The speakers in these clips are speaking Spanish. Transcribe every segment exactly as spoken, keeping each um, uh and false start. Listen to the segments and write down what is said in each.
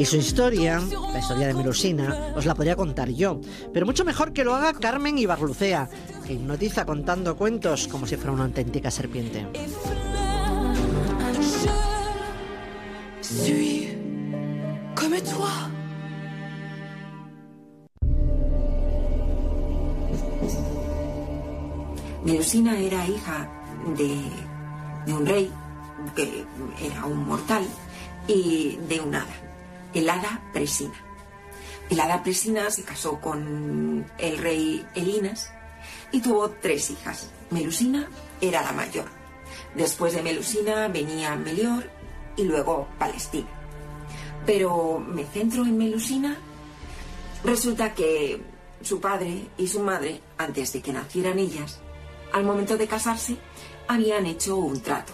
Y su historia, la historia de Melusina, os la podría contar yo, pero mucho mejor que lo haga Carmen Ibarlucea, que hipnotiza contando cuentos como si fuera una auténtica serpiente. Melusina era hija de, de un rey, que era un mortal, y de un hada, el hada Presina. El hada Presina se casó con el rey Elinas y tuvo tres hijas. Melusina era la mayor. Después de Melusina venía Melior y luego Palestina. Pero me centro en Melusina. Resulta que su padre y su madre, antes de que nacieran ellas, al momento de casarse, habían hecho un trato.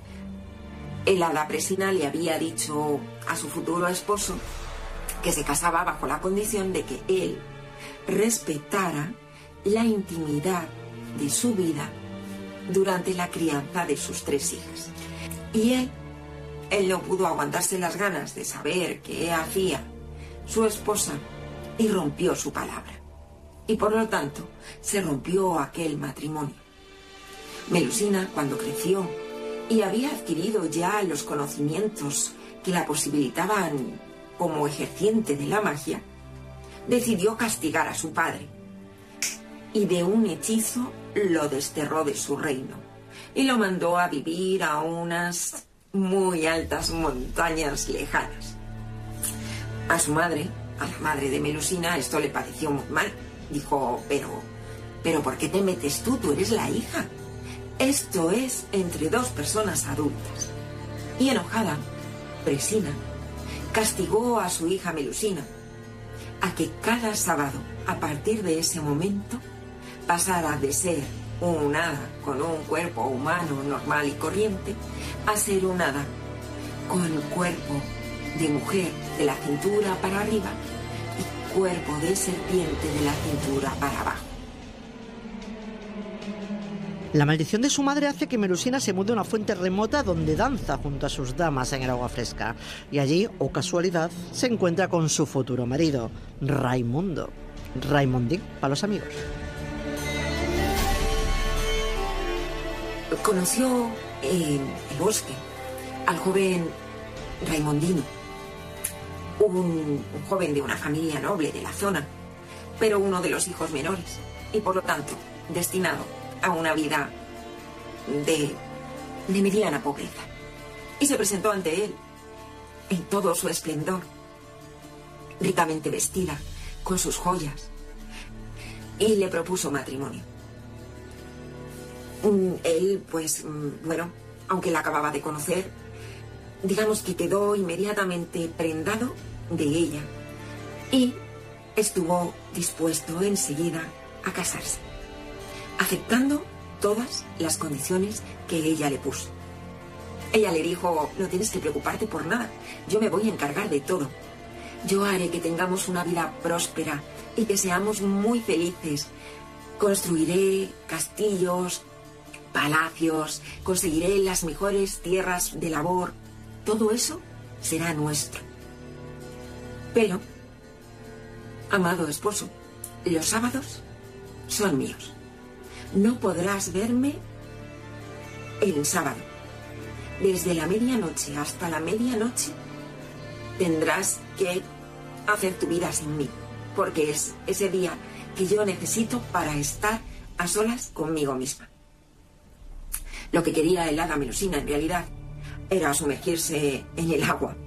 El hada Presina le había dicho a su futuro esposo que se casaba bajo la condición de que él respetara la intimidad de su vida durante la crianza de sus tres hijas. Y él, él no pudo aguantarse las ganas de saber qué hacía su esposa y rompió su palabra. Y por lo tanto, se rompió aquel matrimonio. Melusina, cuando creció y había adquirido ya los conocimientos que la posibilitaban como ejerciente de la magia, decidió castigar a su padre y de un hechizo lo desterró de su reino y lo mandó a vivir a unas muy altas montañas lejanas. A su madre, a la madre de Melusina, esto le pareció muy mal. Dijo, pero, pero ¿por qué te metes tú? Tú eres la hija. Esto es entre dos personas adultas. Y enojada, Presina castigó a su hija Melusina a que cada sábado, a partir de ese momento, pasara de ser un hada con un cuerpo humano normal y corriente a ser un hada con cuerpo de mujer de la cintura para arriba y cuerpo de serpiente de la cintura para abajo. La maldición de su madre hace que Melusina se mude a una fuente remota donde danza junto a sus damas en el agua fresca. Y allí, oh casualidad, se encuentra con su futuro marido, Raimundo. Raimondín para los amigos. Conoció en el bosque al joven Raimondino, un, un joven de una familia noble de la zona, pero uno de los hijos menores y por lo tanto destinado a una vida de, de mediana pobreza. Y se presentó ante él en todo su esplendor, ricamente vestida, con sus joyas, y le propuso matrimonio. Él, pues, bueno, aunque la acababa de conocer, digamos que quedó inmediatamente prendado de ella y estuvo dispuesto enseguida a casarse, aceptando todas las condiciones que ella le puso. Ella le dijo, no tienes que preocuparte por nada, yo me voy a encargar de todo. Yo haré que tengamos una vida próspera y que seamos muy felices. Construiré castillos, palacios, conseguiré las mejores tierras de labor. Todo eso será nuestro. Pero, amado esposo, los sábados son míos. No podrás verme el sábado. Desde la medianoche hasta la medianoche tendrás que hacer tu vida sin mí, porque es ese día que yo necesito para estar a solas conmigo misma. Lo que quería el hada Melusina en realidad era sumergirse en el agua